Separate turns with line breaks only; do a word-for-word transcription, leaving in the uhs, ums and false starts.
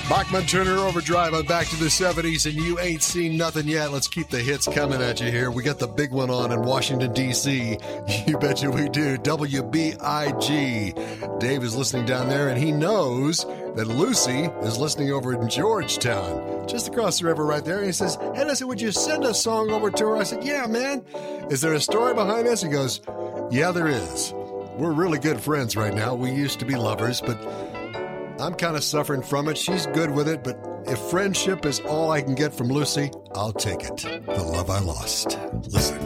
Bachman Turner Overdrive on Back to the seventies, and you ain't seen nothing yet. Let's keep the hits coming at you here. We got the big one on in Washington, D C You betcha we do. W B I G. Dave is listening down there, and he knows that Lucy is listening over in Georgetown, just across the river right there. And he says, hey, listen, would you send a song over to her? I said, yeah, man. Is there a story behind this? He goes, yeah, there is. We're really good friends right now. We used to be lovers, but I'm kind of suffering from it. She's good with it, but if friendship is all I can get from Lucy, I'll take it. The love I lost. Listen.